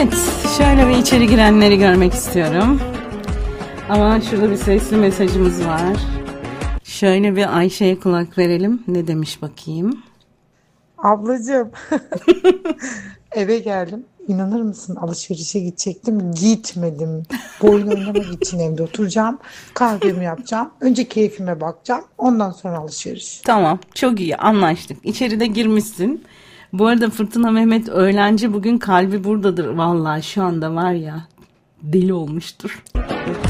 Evet, şöyle bir içeri girenleri görmek istiyorum. Ama şurada bir sesli mesajımız var. Şöyle bir Ayşe'ye kulak verelim. Ne demiş bakayım? Ablacığım eve geldim. İnanır mısın alışverişe gidecektim. Gitmedim. Bu oyun oynamak için evde oturacağım. Kahvemi yapacağım. Önce keyfime bakacağım. Ondan sonra alışveriş. Tamam, çok iyi anlaştık. İçeride girmişsin. Bu arada Fırtına Mehmet öğlenci bugün kalbi buradadır. Vallahi şu anda var ya deli olmuştur.